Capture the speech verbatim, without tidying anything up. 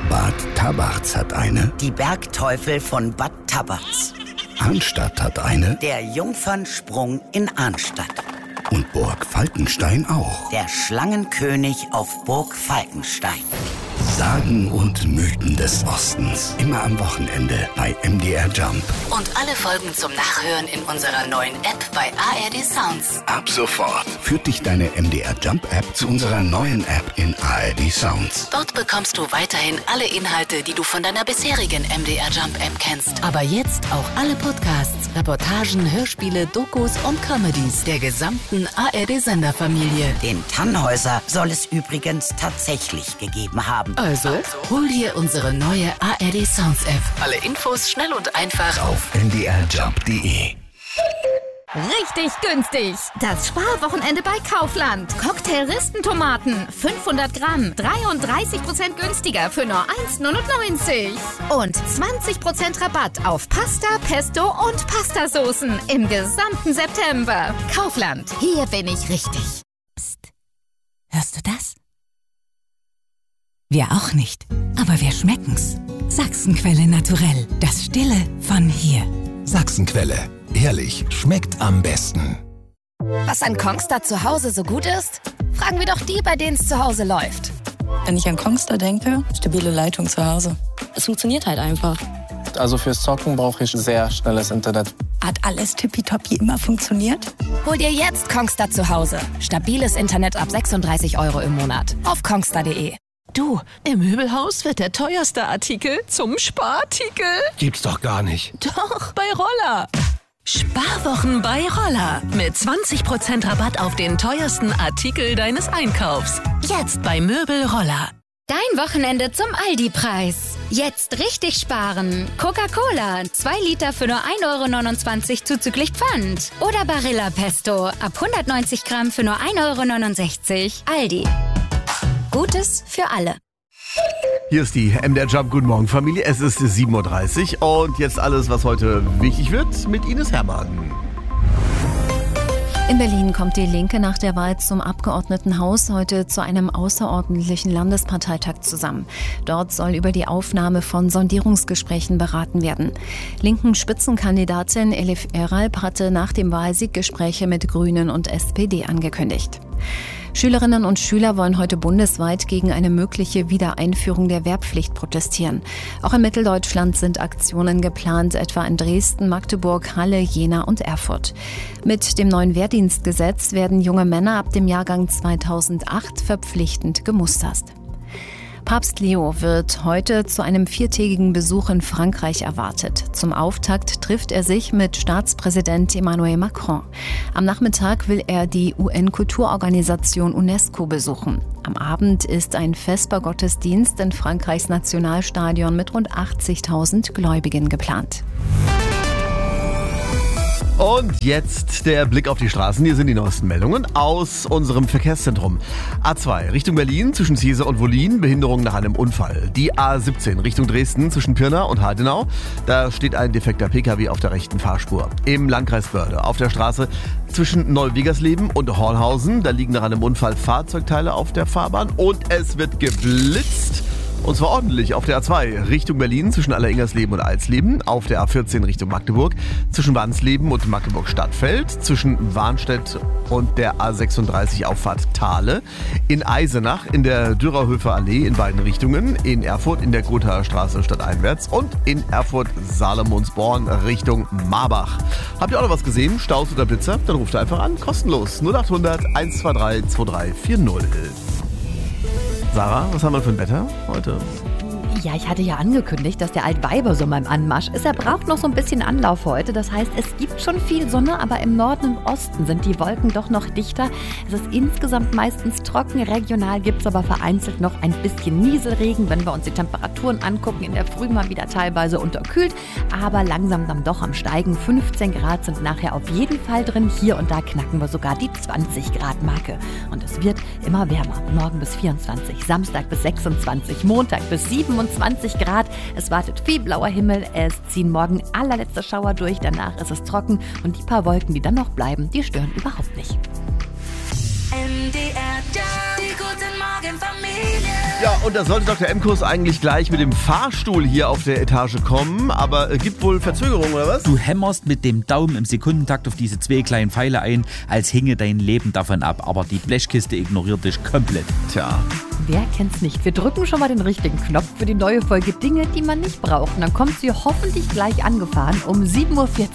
Bad Tabarz hat eine. Die Bergteufel von Bad Tabarz. Arnstadt hat eine. Der Jungfernsprung in Arnstadt. Und Burg Falkenstein auch. Der Schlangenkönig auf Burg Falkenstein. Sagen und Mythen des Ostens. Immer am Wochenende bei M D R Jump. Und alle Folgen zum Nachhören in unserer neuen App bei A R D Sounds. Ab sofort führt dich deine M D R Jump App zu unserer neuen App in A R D Sounds. Dort bekommst du weiterhin alle Inhalte, die du von deiner bisherigen M D R Jump App kennst. Aber jetzt auch alle Podcasts, Reportagen, Hörspiele, Dokus und Comedies der gesamten A R D-Senderfamilie. Den Tannhäuser soll es übrigens tatsächlich gegeben haben. Also, hol dir unsere neue A R D Sounds App. Alle Infos schnell und einfach auf m d r jump punkt d e. Richtig günstig. Das Sparwochenende bei Kaufland. Cocktail-Ristentomaten, fünfhundert Gramm, dreiunddreißig Prozent günstiger für nur eins Komma neunundneunzig. Und zwanzig Prozent Rabatt auf Pasta, Pesto und Pastasoßen im gesamten September. Kaufland, hier bin ich richtig. Psst. Hörst du das? Wir auch nicht, aber wir schmecken's. Sachsenquelle naturell, das Stille von hier. Sachsenquelle, ehrlich, schmeckt am besten. Was an Kongstar zu Hause so gut ist? Fragen wir doch die, bei denen es zu Hause läuft. Wenn ich an Kongstar denke, stabile Leitung zu Hause. Es funktioniert halt einfach. Also fürs Zocken brauche ich sehr schnelles Internet. Hat alles tippitoppi immer funktioniert? Hol dir jetzt Kongstar zu Hause. Stabiles Internet ab sechsunddreißig Euro im Monat. Auf kongstar punkt de. Du, im Möbelhaus wird der teuerste Artikel zum Sparartikel. Gibt's doch gar nicht. Doch, bei Roller. Sparwochen bei Roller. Mit zwanzig Prozent Rabatt auf den teuersten Artikel deines Einkaufs. Jetzt bei Möbel Roller. Dein Wochenende zum Aldi-Preis. Jetzt richtig sparen. Coca-Cola, zwei Liter für nur ein Euro neunundzwanzig zuzüglich Pfand. Oder Barilla Pesto, ab hundertneunzig Gramm für nur ein Euro neunundsechzig. Aldi. Gutes für alle. Hier ist die M D R Jump. Guten Morgen, Familie. Es ist sieben Uhr dreißig und jetzt alles, was heute wichtig wird, mit Ines Hermann. In Berlin kommt die Linke nach der Wahl zum Abgeordnetenhaus heute zu einem außerordentlichen Landesparteitag zusammen. Dort soll über die Aufnahme von Sondierungsgesprächen beraten werden. Linken Spitzenkandidatin Elif Eralp hatte nach dem Wahlsieg Gespräche mit Grünen und S P D angekündigt. Schülerinnen und Schüler wollen heute bundesweit gegen eine mögliche Wiedereinführung der Wehrpflicht protestieren. Auch in Mitteldeutschland sind Aktionen geplant, etwa in Dresden, Magdeburg, Halle, Jena und Erfurt. Mit dem neuen Wehrdienstgesetz werden junge Männer ab dem Jahrgang zweitausendacht verpflichtend gemustert. Papst Leo wird heute zu einem viertägigen Besuch in Frankreich erwartet. Zum Auftakt trifft er sich mit Staatspräsident Emmanuel Macron. Am Nachmittag will er die U N-Kulturorganisation UNESCO besuchen. Am Abend ist ein Vespergottesdienst in Frankreichs Nationalstadion mit rund achtzigtausend Gläubigen geplant. Und jetzt der Blick auf die Straßen. Hier sind die neuesten Meldungen aus unserem Verkehrszentrum. A zwei Richtung Berlin zwischen Ziese und Wollin, Behinderung nach einem Unfall. Die A siebzehn Richtung Dresden zwischen Pirna und Heidenau. Da steht ein defekter Pkw auf der rechten Fahrspur. Im Landkreis Börde auf der Straße zwischen Neuwegersleben und Hornhausen. Da liegen nach einem Unfall Fahrzeugteile auf der Fahrbahn und es wird geblitzt. Und zwar ordentlich auf der A zwei Richtung Berlin zwischen Alleringersleben und Alsleben, auf der A vierzehn Richtung Magdeburg, zwischen Wansleben und Magdeburg-Stadtfeld, zwischen Warnstedt und der A sechsunddreißig Auffahrt Thale, in Eisenach in der Dürerhöfer Allee in beiden Richtungen, in Erfurt in der Gothaer Straße stadteinwärts und in Erfurt-Salomonsborn Richtung Marbach. Habt ihr auch noch was gesehen? Staus oder Blitzer? Dann ruft einfach an, kostenlos null achthundert eins zwei drei zwei drei vier null. Sarah, was haben wir für ein Wetter heute? Ja, ich hatte ja angekündigt, dass der Altweibersommer im Anmarsch ist. Er braucht noch so ein bisschen Anlauf heute. Das heißt, es gibt schon viel Sonne, aber im Norden und Osten sind die Wolken doch noch dichter. Es ist insgesamt meistens trocken. Regional gibt es aber vereinzelt noch ein bisschen Nieselregen. Wenn wir uns die Temperaturen angucken, in der Früh mal wieder teilweise unterkühlt, aber langsam dann doch am Steigen. fünfzehn Grad sind nachher auf jeden Fall drin. Hier und da knacken wir sogar die zwanzig Grad Marke. Und es wird immer wärmer. Morgen bis vierundzwanzig, Samstag bis sechsundzwanzig, Montag bis siebenundzwanzig Grad. Es wartet viel blauer Himmel. Es ziehen morgen allerletzte Schauer durch. Danach ist es trocken. Und die paar Wolken, die dann noch bleiben, die stören überhaupt nicht. M D R, die guten Morgen. Ja, und da sollte Doktor M-Kurs eigentlich gleich mit dem Fahrstuhl hier auf der Etage kommen, aber äh, gibt wohl Verzögerung, oder was? Du hämmerst mit dem Daumen im Sekundentakt auf diese zwei kleinen Pfeile ein, als hinge dein Leben davon ab, aber die Blechkiste ignoriert dich komplett. Tja. Wer kennt's nicht? Wir drücken schon mal den richtigen Knopf für die neue Folge Dinge, die man nicht braucht. Und dann kommt sie hoffentlich gleich angefahren um sieben Uhr vierzig.